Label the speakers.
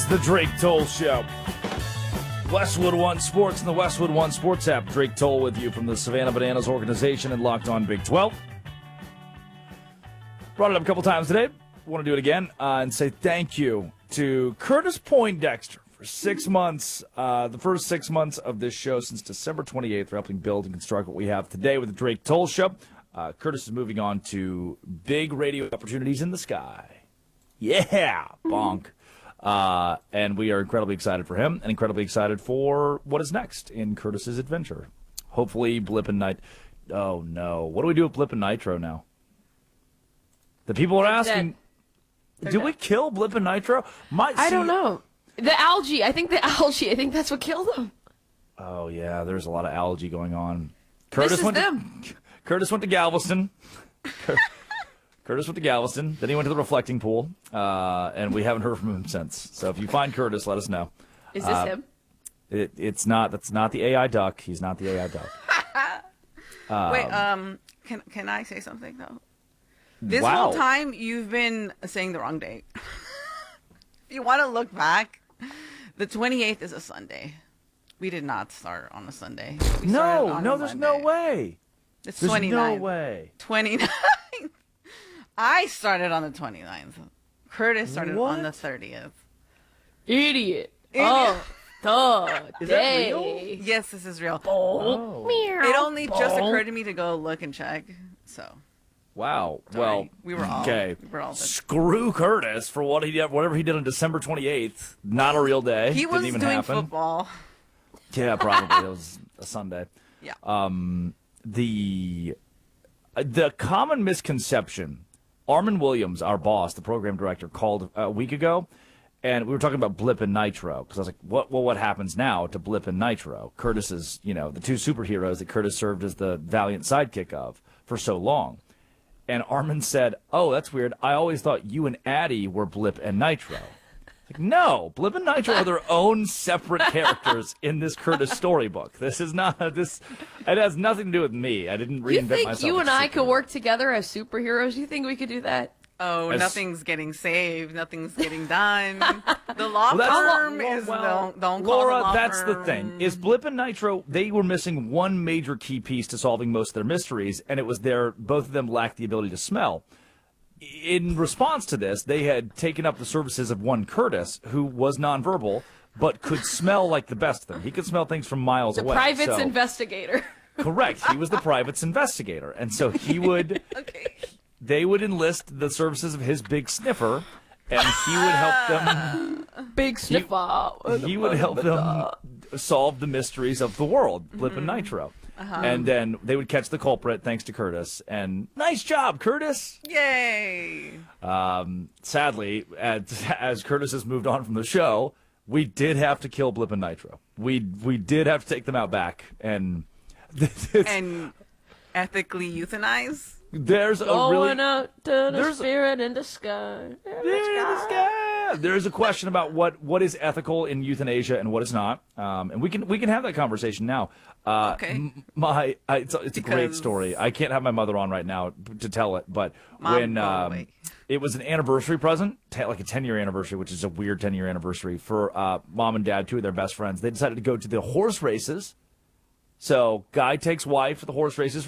Speaker 1: the Drake Toll Show. Westwood One Sports and the Westwood One Sports app. Drake Toll with you from the Savannah Bananas organization and Locked On Big 12. Brought it up a couple times today. Want to do it again and say thank you to Curtis Poindexter for 6 months, the first 6 months of this show since December 28th for helping build and construct what we have today with the Drake Toll Show. Curtis is moving on to big radio opportunities in the sky. Yeah, bonk. And we are incredibly excited for him and incredibly excited for what is next in Curtis's adventure. Hopefully Blip and Nitro. Oh, no. What do we do with Blip and Nitro now? The people are asking, do we kill Blip and Nitro?
Speaker 2: I don't know. The algae. I think that's what killed them.
Speaker 1: Oh, yeah. There's a lot of algae going on.
Speaker 2: Curtis
Speaker 1: went to Galveston. Curtis went to Galveston. Then he went to the reflecting pool. And we haven't heard from him since. So if you find Curtis, let us know.
Speaker 2: Is this him?
Speaker 1: It's not. That's not the AI duck. He's not the AI duck.
Speaker 3: Wait, can I say something, though? This whole time, you've been saying the wrong date. If you want to look back, the 28th is a Sunday. We did not start on a Sunday.
Speaker 1: No, there's no way.
Speaker 3: It's
Speaker 1: There's
Speaker 3: 29th.
Speaker 1: no way.
Speaker 3: 29th. I started on the 29th. Curtis started on the 30th.
Speaker 2: Idiot. Oh, duh.
Speaker 1: Is that real?
Speaker 3: Yes, this is real.
Speaker 1: Oh.
Speaker 3: It only just occurred to me to go look and check. So.
Speaker 1: Wow.
Speaker 3: Sorry.
Speaker 1: Well,
Speaker 3: we were all
Speaker 1: okay.
Speaker 3: We were all
Speaker 1: Screw Curtis for what he did, whatever he did on December 28th. Not a real day.
Speaker 3: He was
Speaker 1: Didn't even
Speaker 3: doing
Speaker 1: happen.
Speaker 3: football.
Speaker 1: Yeah, probably. It was a Sunday.
Speaker 3: Yeah.
Speaker 1: The common misconception, Armin Williams, our boss, the program director, called a week ago, and we were talking about Blip and Nitro, because I was like, what happens now to Blip and Nitro? Curtis is, the two superheroes that Curtis served as the valiant sidekick of for so long. And Armin said, oh, that's weird. I always thought you and Addie were Blip and Nitro. Like, no, Blip and Nitro are their own separate characters in this Curtis storybook. This is not this. It has nothing to do with me. I didn't reinvent myself.
Speaker 2: You think you and I could work together as superheroes? You think we could do that?
Speaker 3: Oh, nothing's getting saved. Nothing's getting done. The law firm is don't call
Speaker 1: Laura,
Speaker 3: the law
Speaker 1: that's
Speaker 3: firm.
Speaker 1: the thing. Is Blip and Nitro, they were missing one major key piece to solving most of their mysteries, and it was both of them lacked the ability to smell. In response to this, they had taken up the services of one Curtis, who was nonverbal, but could smell like the best of them. He could smell things from miles away.
Speaker 2: The private's investigator.
Speaker 1: Correct. He was the private's investigator. And so he would, they would enlist the services of his big sniffer, and he would help them.
Speaker 2: Big sniffer.
Speaker 1: He would help them solve the mysteries of the world, Blip and Nitro. And then they would catch the culprit, thanks to Curtis. And nice job, Curtis!
Speaker 3: Yay!
Speaker 1: Sadly, as Curtis has moved on from the show, we did have to kill Blip and Nitro. We did have to take them out back. And
Speaker 3: ethically euthanize?
Speaker 1: There's
Speaker 2: Going out to the spirit in the sky.
Speaker 1: There's a question about what is ethical in euthanasia and what is not, and we can have that conversation now.
Speaker 3: Okay.
Speaker 1: It's a great story. I can't have my mother on right now to tell it, but when it was an anniversary present, like a 10-year anniversary, which is a weird 10-year anniversary for mom and dad, two of their best friends. They decided to go to the horse races. So guy takes wife to the horse races